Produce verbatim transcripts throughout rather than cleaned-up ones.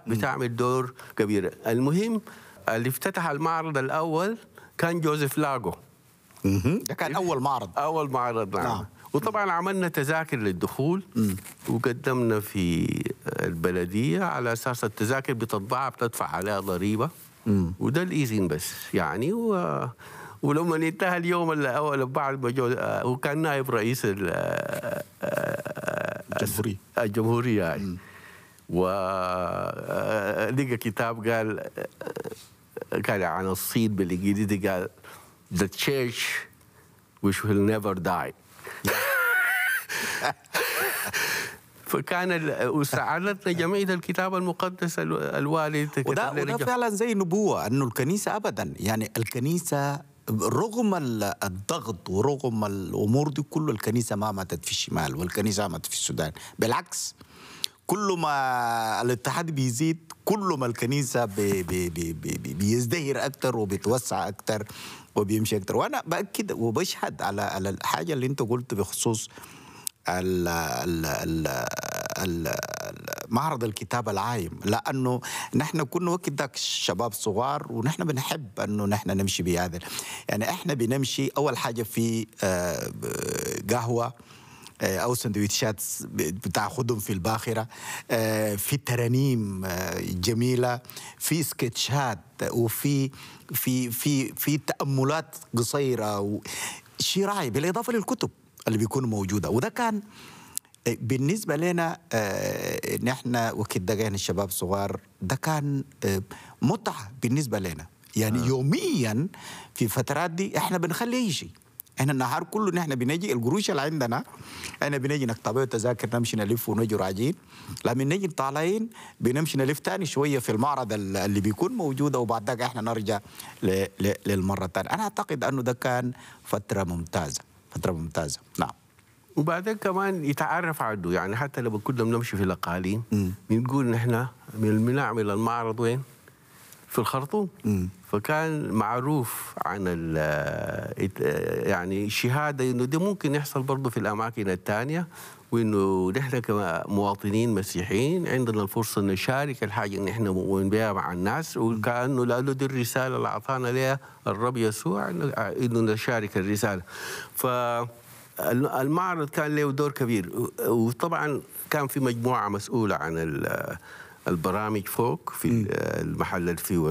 بتعمل دور كبير. المهم اللي افتتح المعرض الأول كان جوزيف لاغو. ده كان أول معرض. أول معرض، نعم. نعم. وطبعا عملنا تذاكر للدخول م. وقدمنا في البلدية على أساس التذاكر بتطبعها بتدفع عليها ضريبة، م. وده الإيزين بس يعني. و... ولما انتهى اليوم الأول بعد ما جو وكان نائب رئيس الجمهورية الجمهورية يعني، ولقى كتاب قال كان عن الصين بالإنجليزي، قال The church which will never die. فكان وساعدتنا جمعية الكتاب المقدس الوالد. وده, وده فعلا زي نبوة أنه الكنيسة أبدا يعني الكنيسة رغم الضغط ورغم الأمور دي كله الكنيسة ما ماتت في الشمال والكنيسة ماتت في السودان. بالعكس، كل ما الاتحاد بيزيد كل ما الكنيسة بي بي بي بي بيزدهر أكتر وبيتوسع أكتر وبيمشي أكتر. وأنا بأكد وبشهد على على الحاجة اللي أنت قلت بخصوص ال ال ال معرض الكتاب العايم، لأنه نحن كنا وقت ذاك شباب صغار ونحن بنحب أنه نحن نمشي بهذا. يعني إحنا بنمشي أول حاجة في قهوة أو سندويتشات بتاخدهم في الباخرة، في ترانيم جميلة، في سكتشات، وفي في في في تأملات قصيرة وشيء رائع، بالإضافة للكتب اللي بيكونوا موجودة. وده كان بالنسبة لنا نحن وقت دقينا الشباب صغار، ده كان متعة بالنسبة لنا يعني. آه. يوميا في فترات دي احنا بنخلي اي شيء، احنا النهار كله نحن بنجي القروش اللي عندنا احنا بنجي نكتبه تذاكر نمشي نلف ونجي راجعين. لما نجي طالعين بنمشي نلف تاني شويه في المعرض اللي بيكون موجوده، وبعد ذاك احنا نرجع للمره الثانيه. انا اعتقد انه ده كان فتره ممتازه، فتره ممتازه. نعم. وبعدين كمان يتعرف عنه يعني. حتى لما كنا بنمشي في الاقاليم بنقول نحن بنعمل المعرض وين؟ في الخرطوم. م. فكان معروف عن ال يعني شهاده انه ده ممكن يحصل برضه في الاماكن الثانيه، وانه نحن كمواطنين مسيحيين عندنا الفرصه نشارك الحاجه اللي نحن مؤمنين بها مع الناس، وكانه لانه دي الرساله اللي اعطانا لها الرب يسوع انه نشارك الرساله. فالمعرض كان له دور كبير. وطبعا كان في مجموعه مسؤوله عن البرامج فوق في المحل اللي فيه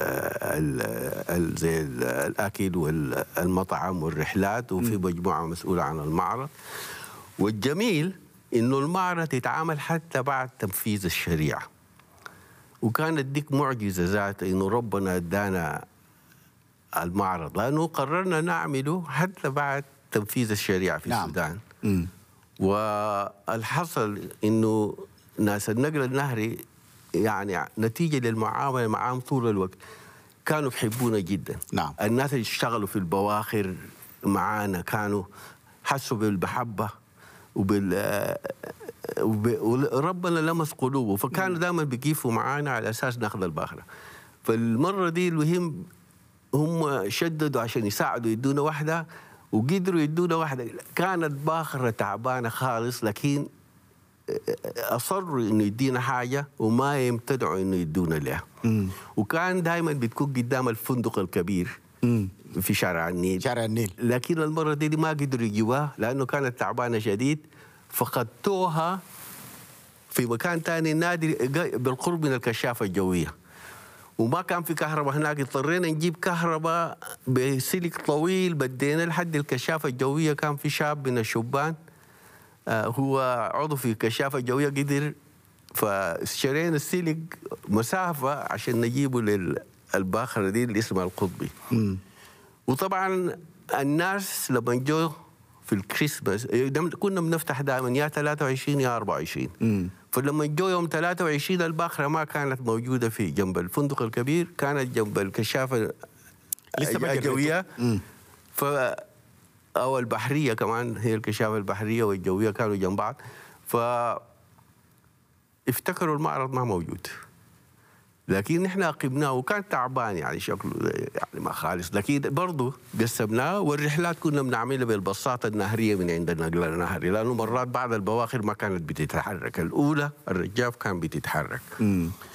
زي الاكل والمطعم والرحلات، وفي مجموعه مسؤوله عن المعرض. والجميل انه المعرض يتعامل حتى بعد تنفيذ الشريعه، وكانت ديك معجزه ذات انه ربنا ادانا المعرض، لانه قررنا نعمله حتى بعد تنفيذ الشريعه في نعم. السودان. م. والحصل انه ناس النقل النهري يعني نتيجة للمعاملة معهم طول الوقت كانوا بيحبونا جدا. نعم. الناس اللي اشتغلوا في البواخر معانا كانوا حسوا بالمحبة وبال وربنا لمس قلوبه، فكانوا دائما بيقفوا معانا على أساس ناخذ الباخرة. فالمرة دي المهم هم شددوا عشان يساعدوا يدونا واحدة، وقدروا يدونا واحدة. كانت باخرة تعبانة خالص، لكن أصروا إنه يدينا حاجة وما يمتنعوا إنه يدونا لها. وكان دائما بتكون قدام الفندق الكبير مم. في شارع النيل. شارع النيل. لكن المرة دي ما قدروا يجيبوها لأنه كانت تعبانة شديد، فخدتوها في مكان ثاني نادي بالقرب من الكشافة الجوية، وما كان في كهرباء هناك. اضطرينا نجيب كهرباء بسلك طويل، بدينا لحد الكشافة الجوية. كان في شاب من الشبان هو عضو في الكشافة الجوية قدر، فاشترينا السلك مسافة عشان نجيبه للباخرة دي اللي اسمها القطبي. م. وطبعا الناس لما جو في الكريسماس كنا بنفتح دائما يا ثلاثة وعشرين يا أربعة وعشرين. م. فلما جو يوم ثلاثة وعشرين الباخرة ما كانت موجودة في جنب الفندق الكبير، كانت جنب الكشافة الجوية. ف أو البحرية كمان، هي الكشافة البحرية والجوية كانوا جنب بعض. فافتكروا المعرض ما موجود، لكن احنا أقمناه وكان تعبان يعني شكله يعني ما خالص، لكن برضه قسمناه. والرحلات كنا بنعملها بالبساطة النهرية من عند النقل النهري، لأنه مرات بعض البواخر ما كانت بتتحرك. الأولى الرجاف كان بتتحرك. م.